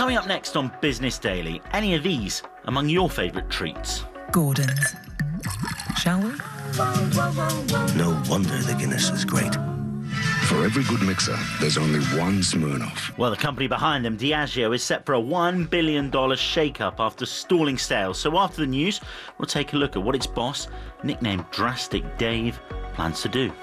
Coming up next on Business Daily, any of these among your favourite treats? Gordon's. Shall we? No wonder the Guinness is great. For every good mixer, there's only one Smirnoff. Well, the company behind them, Diageo, is set for a $1 billion shake-up after stalling sales. So after the news, we'll take a look at what its boss, nicknamed Drastic Dave, plans to do.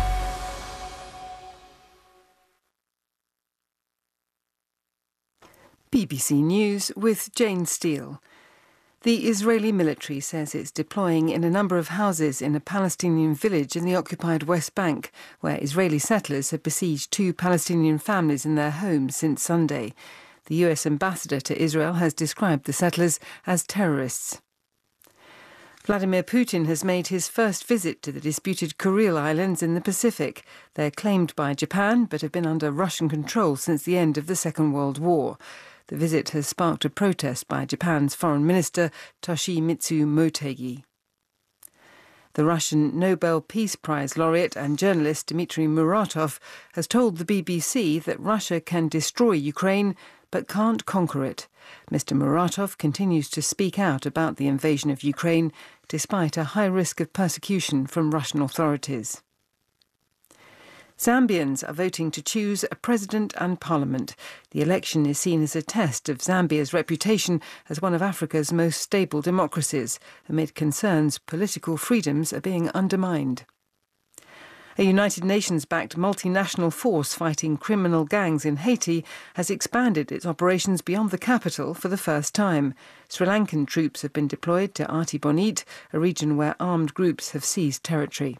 BBC News with Jane Steele. The Israeli military says it's deploying in a number of houses in a Palestinian village in the occupied West Bank, where Israeli settlers have besieged 2 Palestinian families in their homes since Sunday. The US ambassador to Israel has described the settlers as terrorists. Vladimir Putin has made his first visit to the disputed Kuril Islands in the Pacific. They're claimed by Japan, but have been under Russian control since the end of the Second World War. The visit has sparked a protest by Japan's Foreign Minister Toshimitsu Motegi. The Russian Nobel Peace Prize laureate and journalist Dmitry Muratov has told the BBC that Russia can destroy Ukraine but can't conquer it. Mr. Muratov continues to speak out about the invasion of Ukraine despite a high risk of persecution from Russian authorities. Zambians are voting to choose a president and parliament. The election is seen as a test of Zambia's reputation as one of Africa's most stable democracies, amid concerns political freedoms are being undermined. A United Nations-backed multinational force fighting criminal gangs in Haiti has expanded its operations beyond the capital for the first time. Sri Lankan troops have been deployed to Artibonite, a region where armed groups have seized territory.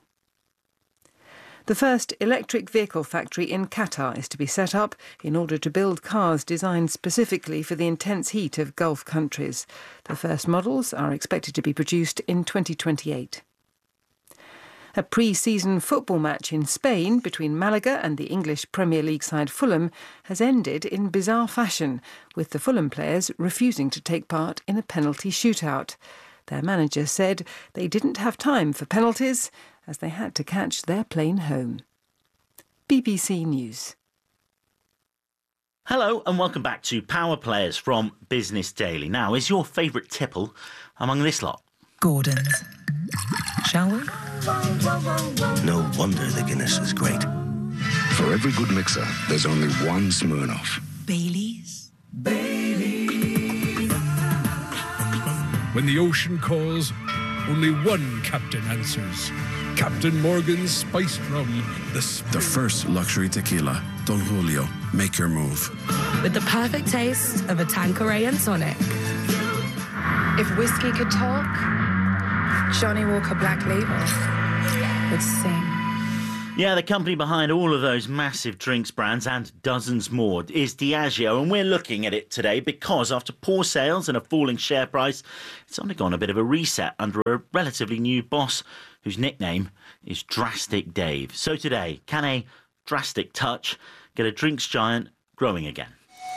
The first electric vehicle factory in Qatar is to be set up in order to build cars designed specifically for the intense heat of Gulf countries. The first models are expected to be produced in 2028. A pre-season football match in Spain between Malaga and the English Premier League side Fulham has ended in bizarre fashion, with the Fulham players refusing to take part in a penalty shootout. Their manager said they didn't have time for penalties as they had to catch their plane home. BBC News. Hello and welcome back to Power Players from Business Daily. Now, is your favourite tipple among this lot? Gordon's. Shall we? No wonder the Guinness is great. For every good mixer, there's only one Smirnoff. Baileys? When the ocean calls, only one captain answers. Captain Morgan's Spiced Rum. The first luxury tequila. Don Julio, make your move. With the perfect taste of a Tanqueray and tonic. If whiskey could talk, Johnny Walker Black Label would sing. Yeah, the company behind all of those massive drinks brands and dozens more is Diageo, and we're looking at it today because after poor sales and a falling share price, it's undergone a bit of a reset under a relatively new boss whose nickname is Drastic Dave. So today, can a drastic touch get a drinks giant growing again?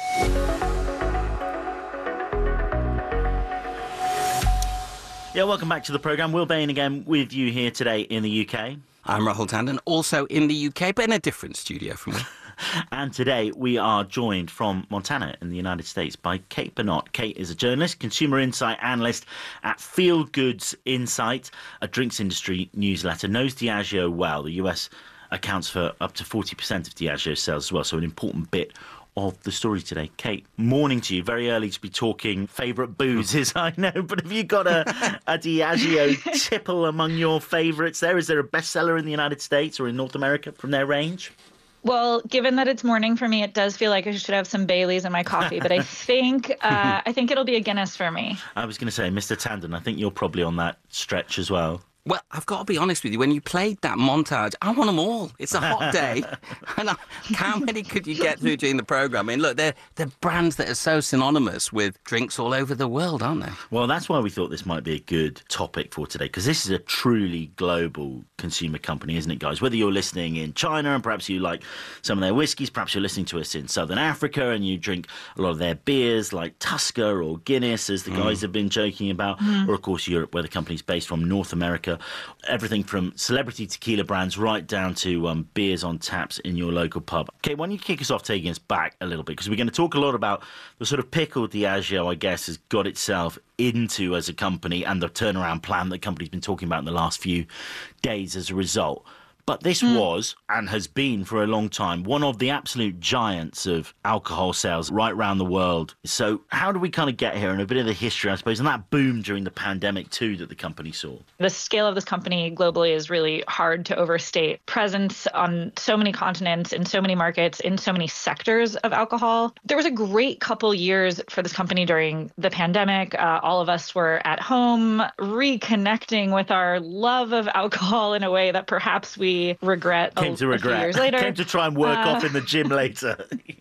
Yeah, welcome back to the programme. Will Bain again with you here today in the UK. I'm Rahul Tandon, also in the UK, but in a different studio from me. And today we are joined from Montana in the United States by Kate Bernot. Kate is a journalist, consumer insight analyst at Feel Goods Insight, a drinks industry newsletter. Knows Diageo well. The US accounts for up to 40% of Diageo's sales as well, so an important bit of the story today. Kate, morning to you. Very early to be talking favourite boozes, I know, but have you got a Diageo tipple among your favourites there? Is there a bestseller in the United States or in North America from their range? Well, given that it's morning for me, it does feel like I should have some Baileys in my coffee, but I think it'll be a Guinness for me. I was going to say, Mr. Tandon, I think you're probably on that stretch as well. Well, I've got to be honest with you. When you played that montage, I want them all. It's a hot day. And how many could you get through during the programme? I mean, look, they're brands that are so synonymous with drinks all over the world, aren't they? Well, that's why we thought this might be a good topic for today, because this is a truly global consumer company, isn't it, guys? Whether you're listening in China and perhaps you like some of their whiskies, perhaps you're listening to us in Southern Africa and you drink a lot of their beers like Tusker or Guinness, as the guys have been joking about, or, of course, Europe, where the company's based from, North America, America. Everything from celebrity tequila brands right down to beers on taps in your local pub. Okay, why don't you kick us off, taking us back a little bit, because we're going to talk a lot about the sort of pickle Diageo, I guess, has got itself into as a company and the turnaround plan the company's been talking about in the last few days as a result. But this was, and has been for a long time, one of the absolute giants of alcohol sales right around the world. So how do we kind of get here, and a bit of the history, I suppose, and that boom during the pandemic too that the company saw? The scale of this company globally is really hard to overstate. Presence on so many continents, in so many markets, in so many sectors of alcohol. There was a great couple years for this company during the pandemic. All of us were at home, reconnecting with our love of alcohol in a way that perhaps we regret a few years later. Came to try and work off in the gym later.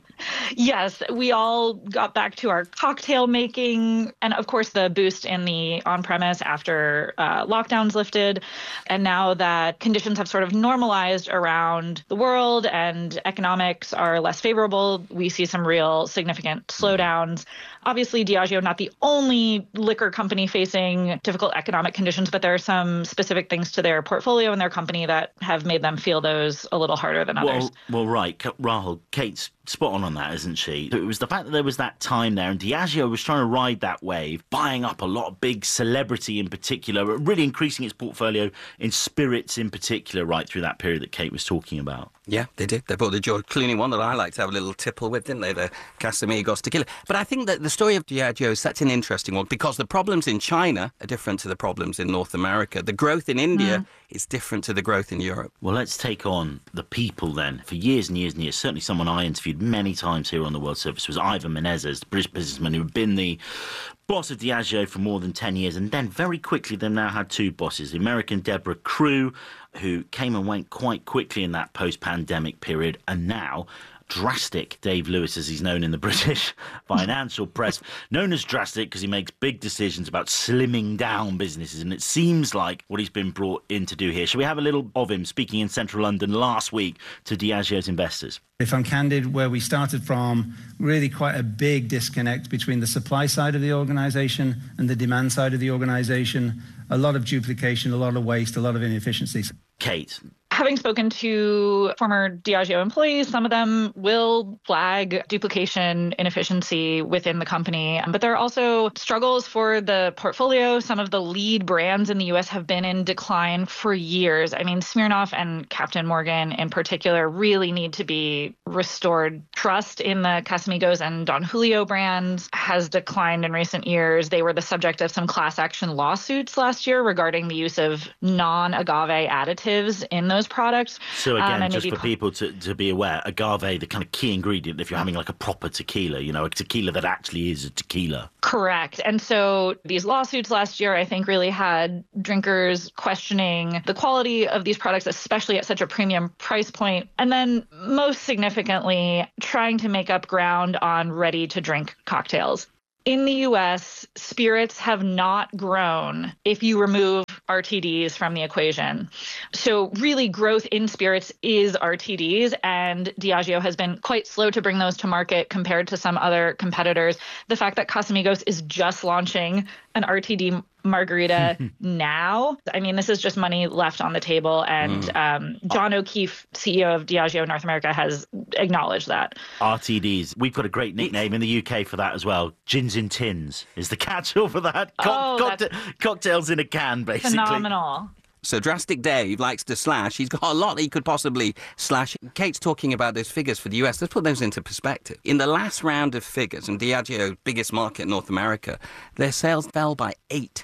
Yes, we all got back to our cocktail making, and of course the boost in the on-premise after lockdowns lifted. And now that conditions have sort of normalized around the world and economics are less favorable, we see some real significant slowdowns. Obviously, Diageo, not the only liquor company facing difficult economic conditions, but there are some specific things to their portfolio and their company that have made them feel those a little harder than others. Well, right. Rahul, Kate's spot on that, isn't she? It was the fact that there was that time there, and Diageo was trying to ride that wave, buying up a lot of big celebrity in particular, really increasing its portfolio in spirits in particular right through that period that Kate was talking about. Yeah, they did. They bought the George Clooney one that I like to have a little tipple with, didn't they? The Casamigos tequila. But I think that the story of Diageo is such an interesting one because the problems in China are different to the problems in North America. The growth in India is different to the growth in Europe. Well, let's take on the people then. For years and years and years, certainly someone I interviewed many times here on the World Service was Ivan Menezes, the British businessman who had been the boss of Diageo for more than 10 years. And then very quickly, they've now had two bosses, the American Deborah Crew, who came and went quite quickly in that post-pandemic period, and now Drastic Dave Lewis, as he's known in the British financial press, known as Drastic because he makes big decisions about slimming down businesses, and it seems like what he's been brought in to do here. Shall we have a little of him speaking in central London last week to Diageo's investors? If I'm candid, where we started from, really quite a big disconnect between the supply side of the organisation and the demand side of the organisation. A lot of duplication, a lot of waste, a lot of inefficiencies. Kate. Having spoken to former Diageo employees, some of them will flag duplication, inefficiency within the company. But there are also struggles for the portfolio. Some of the lead brands in the U.S. have been in decline for years. I mean, Smirnoff and Captain Morgan in particular really need to be restored. Trust in the Casamigos and Don Julio brands has declined in recent years. They were the subject of some class action lawsuits last year regarding the use of non-agave additives in those products. So again, just for people to be aware, agave, the kind of key ingredient if you're having like a proper tequila, you know, a tequila that actually is a tequila. Correct. And so these lawsuits last year, I think, really had drinkers questioning the quality of these products, especially at such a premium price point. And then most significantly, trying to make up ground on ready-to-drink cocktails. In the U.S., spirits have not grown if you remove RTDs from the equation. So really growth in spirits is RTDs, and Diageo has been quite slow to bring those to market compared to some other competitors. The fact that Casamigos is just launching an RTD margarita now, I mean, this is just money left on the table. And John O'Keefe, CEO of Diageo North America, has acknowledged that. RTDs. We've got a great nickname in the UK for that as well. Gins in tins is the catch-all for that. Cocktails in a can, basically. Phenomenal. So Drastic Dave likes to slash. He's got a lot he could possibly slash. Kate's talking about those figures for the US. Let's put those into perspective. In the last round of figures, in Diageo's biggest market, North America, their sales fell by 8%.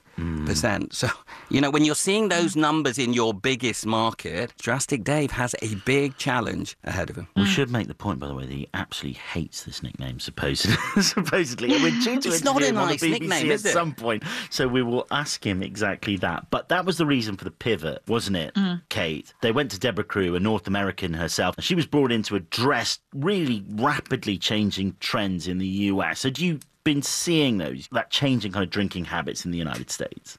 So, you know, when you're seeing those numbers in your biggest market, Drastic Dave has a big challenge ahead of him. We should make the point, by the way, that he absolutely hates this nickname, supposedly. We're due to it's not a nice nickname, is it? At some point, so we will ask him exactly that. But that was the reason for the pivot, wasn't it, Kate? They went to Deborah Crew, a North American herself. She was brought in to address really rapidly changing trends in the US. Had you been seeing that change in kind of drinking habits in the United States?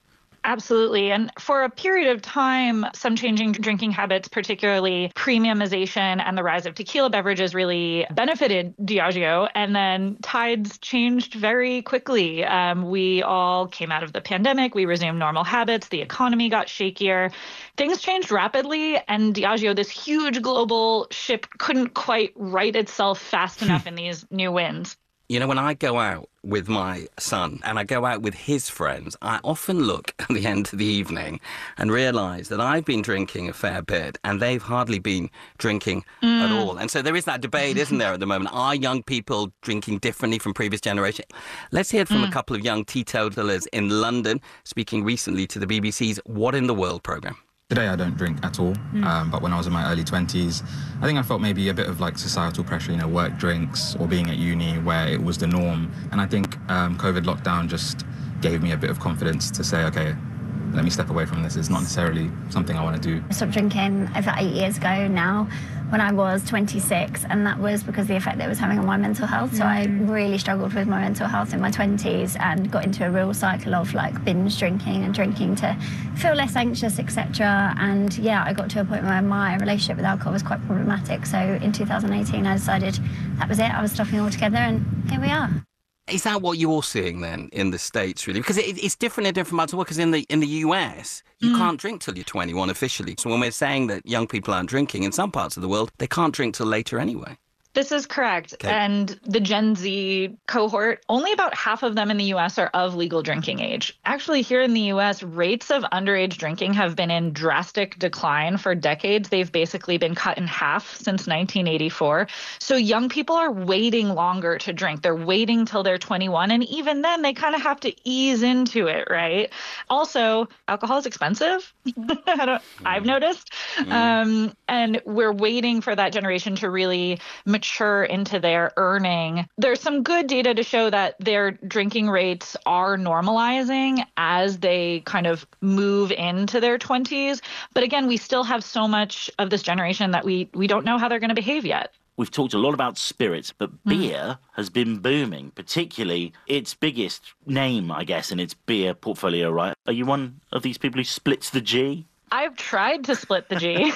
Absolutely. And for a period of time, some changing drinking habits, particularly premiumization and the rise of tequila beverages, really benefited Diageo. And then tides changed very quickly. We all came out of the pandemic. We resumed normal habits. The economy got shakier. Things changed rapidly. And Diageo, this huge global ship, couldn't quite right itself fast enough in these new winds. You know, when I go out with my son and I go out with his friends, I often look at the end of the evening and realise that I've been drinking a fair bit and they've hardly been drinking at all. And so there is that debate, isn't there, at the moment? Are young people drinking differently from previous generations? Let's hear from a couple of young teetotalers in London, speaking recently to the BBC's What in the World programme. Today I don't drink at all, but when I was in my early 20s, I think I felt maybe a bit of like societal pressure, you know, work drinks or being at uni where it was the norm. And I think COVID lockdown just gave me a bit of confidence to say, okay, let me step away from this. It's not necessarily something I want to do. I stopped drinking over 8 years ago now when I was 26, and that was because of the effect that it was having on my mental health. So I really struggled with my mental health in my 20s and got into a real cycle of like binge drinking and drinking to feel less anxious, etc. And yeah, I got to a point where my relationship with alcohol was quite problematic. So in 2018, I decided that was it. I was stopping altogether, and here we are. Is that what you're seeing then in the States, really? Because it's different in different parts of the world. Because in the US, you can't drink till you're 21 officially. So when we're saying that young people aren't drinking, in some parts of the world, they can't drink till later anyway. This is correct. Okay. And the Gen Z cohort, only about half of them in the U.S. are of legal drinking age. Actually, here in the U.S., rates of underage drinking have been in drastic decline for decades. They've basically been cut in half since 1984. So young people are waiting longer to drink. They're waiting till they're 21. And even then, they kind of have to ease into it, right? Also, alcohol is expensive. I've noticed. And we're waiting for that generation to really mature into their earning. There's some good data to show that their drinking rates are normalizing as they kind of move into their 20s. But again, we still have so much of this generation that we don't know how they're going to behave yet. We've talked a lot about spirits, but beer has been booming, particularly its biggest name, I guess, in its beer portfolio, right? Are you one of these people who splits the G? I've tried to split the G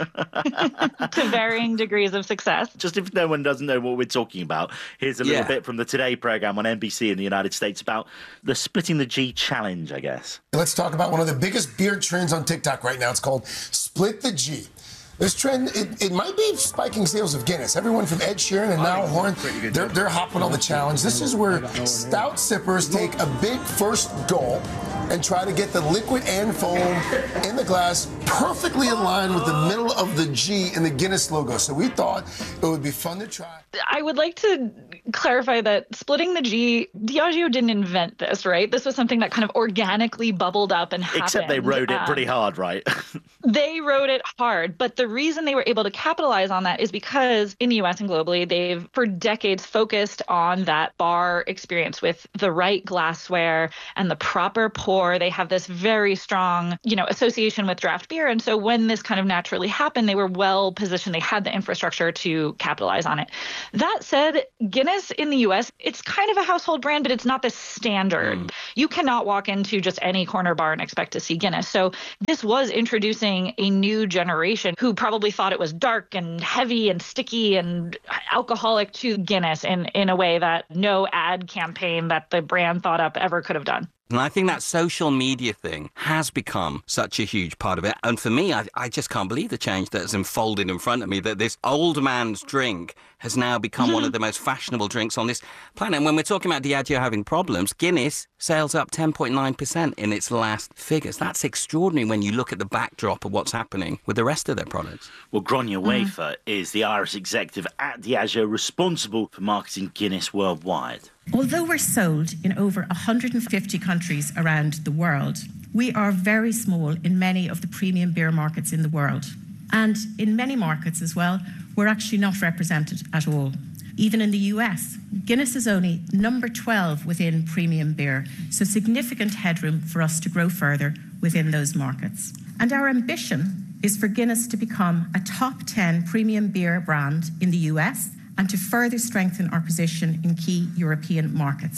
to varying degrees of success. Just if no one doesn't know what we're talking about, here's a little bit from the Today programme on NBC in the United States about the Splitting the G challenge, I guess. Let's talk about one of the biggest beer trends on TikTok right now. It's called Split the G. This trend, it might be spiking sales of Guinness. Everyone from Ed Sheeran and Niall Horan, they're hopping on the challenge. This is where stout sippers take a big first gulp and try to get the liquid and foam in the glass perfectly in line with the middle of the G in the Guinness logo. So we thought it would be fun to try. I would like to clarify that splitting the G, Diageo didn't invent this, right? This was something that kind of organically bubbled up and happened. Except they rode it pretty hard, right? They rode it hard. But the reason they were able to capitalize on that is because in the US and globally, they've for decades focused on that bar experience with the right glassware and the proper pour. They have this very strong, association with draft beer. And so when this kind of naturally happened, they were well positioned. They had the infrastructure to capitalize on it. That said, Guinness in the US, it's kind of a household brand, but it's not the standard. You cannot walk into just any corner bar and expect to see Guinness. So this was introducing a new generation who probably thought it was dark and heavy and sticky and alcoholic to Guinness in a way that no ad campaign that the brand thought up ever could have done. And I think that social media thing has become such a huge part of it. And for me, I just can't believe the change that's unfolded in front of me, that this old man's drink has now become one of the most fashionable drinks on this planet. And when we're talking about Diageo having problems, Guinness sales up 10.9% in its last figures. That's extraordinary when you look at the backdrop of what's happening with the rest of their products. Well, Gráinne Wafer is the Irish executive at Diageo responsible for marketing Guinness worldwide. Although we're sold in over 150 countries around the world, we are very small in many of the premium beer markets in the world. And in many markets as well, we're actually not represented at all. Even in the US, Guinness is only number 12 within premium beer, so significant headroom for us to grow further within those markets. And our ambition is for Guinness to become a top 10 premium beer brand in the US and to further strengthen our position in key European markets.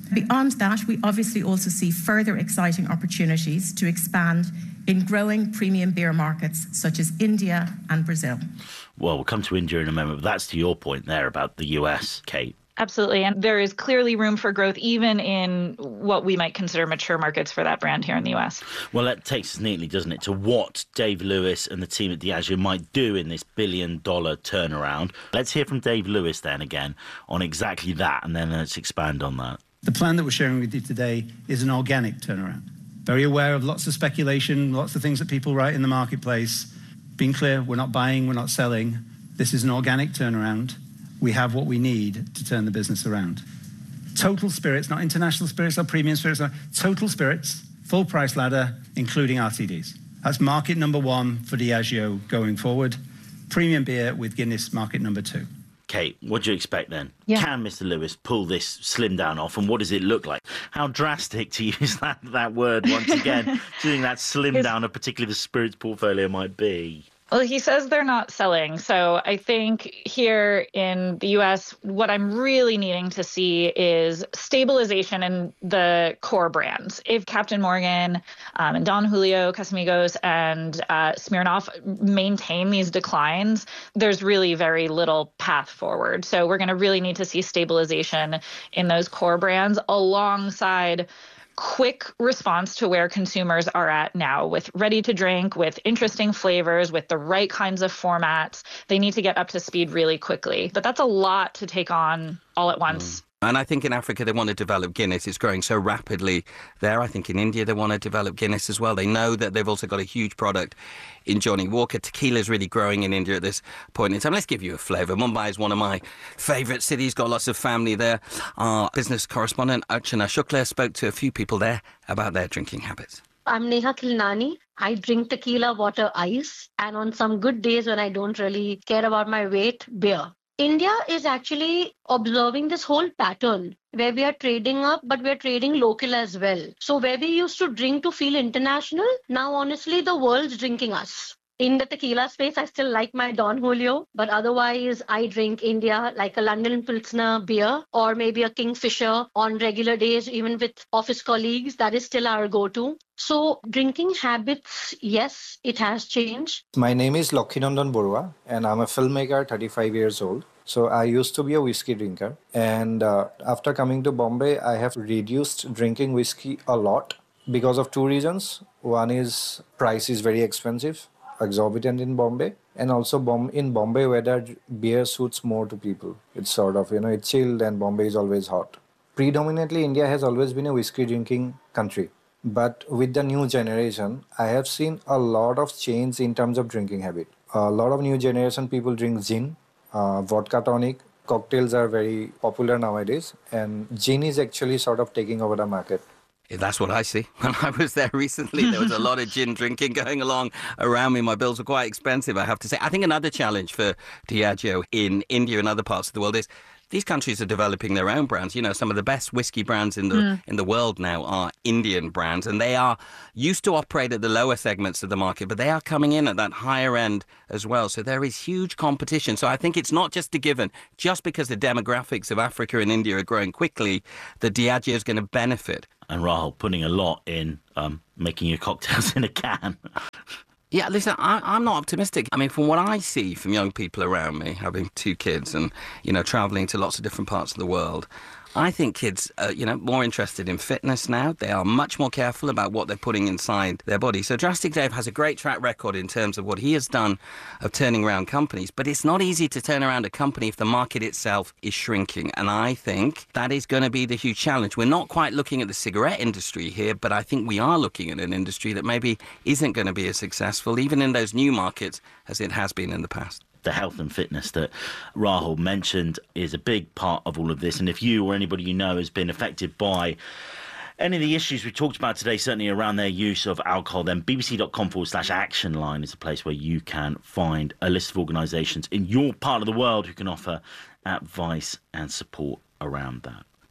Beyond that, we obviously also see further exciting opportunities to expand in growing premium beer markets such as India and Brazil. Well, we'll come to India in a moment, but that's to your point there about the US, Kate. Absolutely. And there is clearly room for growth even in what we might consider mature markets for that brand here in the US. Well, that takes us neatly, doesn't it, to what Dave Lewis and the team at Diageo might do in this billion-dollar turnaround. Let's hear from Dave Lewis then again on exactly that, and then let's expand on that. The plan that we're sharing with you today is an organic turnaround. Very aware of lots of speculation, lots of things that people write in the marketplace. Being clear, we're not buying, we're not selling. This is an organic turnaround. We have what we need to turn the business around. Total spirits, not international spirits or premium spirits, total spirits, full price ladder, including RTDs. That's market number one for Diageo going forward. Premium beer with Guinness, market number two. Kate, what do you expect then? Yeah. Can Mr. Lewis pull this slim down off, and what does it look like? How drastic, to use that word once again, do you think that slim down of particularly the spirits portfolio might be? Well, he says they're not selling. So I think here in the US, what I'm really needing to see is stabilization in the core brands. If Captain Morgan and Don Julio, Casamigos, and Smirnoff maintain these declines, there's really very little path forward. So we're going to really need to see stabilization in those core brands alongside quick response to where consumers are at now with ready to drink, with interesting flavors, with the right kinds of formats. They need to get up to speed really quickly. But that's a lot to take on all at once. And I think in Africa, they want to develop Guinness. It's growing so rapidly there. I think in India, they want to develop Guinness as well. They know that they've also got a huge product in Johnnie Walker. Tequila is really growing in India at this point in time. Let's give you a flavour. Mumbai is one of my favourite cities, got lots of family there. Our business correspondent, Archana Shukla, spoke to a few people there about their drinking habits. I'm Neha Khilnani. I drink tequila, water, ice, and on some good days when I don't really care about my weight, beer. India is actually observing this whole pattern where we are trading up, but we're trading local as well. So where we used to drink to feel international, now honestly the world's drinking us. In the tequila space, I still like my Don Julio, but otherwise I drink India like a London Pilsner beer or maybe a Kingfisher on regular days, even with office colleagues. That is still our go-to. So drinking habits, yes, it has changed. My name is Lokhinandan Borua and I'm a filmmaker, 35 years old. So I used to be a whiskey drinker. And after coming to Bombay, I have reduced drinking whiskey a lot because of two reasons. One is price is very expensive, exorbitant in Bombay, and also in Bombay weather beer suits more to people. It's sort of, it's chilled and Bombay is always hot. Predominantly India has always been a whiskey drinking country, but with the new generation I have seen a lot of change in terms of drinking habit. A lot of new generation people drink gin, vodka tonic. Cocktails are very popular nowadays, and gin is actually sort of taking over the market. That's what I see. When I was there recently, there was a lot of gin drinking going along around me. My bills were quite expensive, I have to say. I think another challenge for Diageo in India and other parts of the world is these countries are developing their own brands. Some of the best whiskey brands in the world now are Indian brands, and they are used to operate at the lower segments of the market, but they are coming in at that higher end as well. So there is huge competition. So I think it's not just a given, just because the demographics of Africa and India are growing quickly, that Diageo is going to benefit. And Rahul putting a lot in making your cocktails in a can. Yeah, listen, I'm not optimistic. I mean, from what I see from young people around me, having two kids and, travelling to lots of different parts of the world, I think kids are, more interested in fitness now. They are much more careful about what they're putting inside their body. So Drastic Dave has a great track record in terms of what he has done of turning around companies. But it's not easy to turn around a company if the market itself is shrinking. And I think that is going to be the huge challenge. We're not quite looking at the cigarette industry here, but I think we are looking at an industry that maybe isn't going to be as successful, even in those new markets, as it has been in the past. The health and fitness that Rahul mentioned is a big part of all of this. And if you or anybody you know has been affected by any of the issues we talked about today, certainly around their use of alcohol, then bbc.com/action line is a place where you can find a list of organisations in your part of the world who can offer advice and support around that.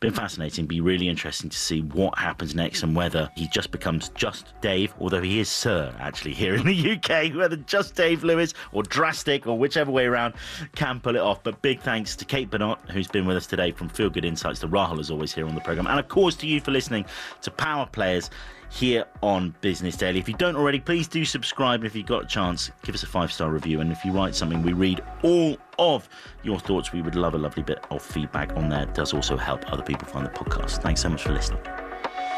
Been fascinating. Be really interesting to see what happens next and whether he just becomes just Dave, although he is Sir actually here in the UK, whether just Dave Lewis or Drastic or whichever way around can pull it off. But big thanks to Kate Bernott, who's been with us today from Feel Good Insights, to Rahul, as always, here on the programme, and of course to you for listening to Power Players here on Business Daily. If you don't already, please do subscribe. And if you've got a chance, give us a 5-star review. And if you write something, we read all of your thoughts. We would love a lovely bit of feedback on there. It does also help other people find the podcast. Thanks so much for listening.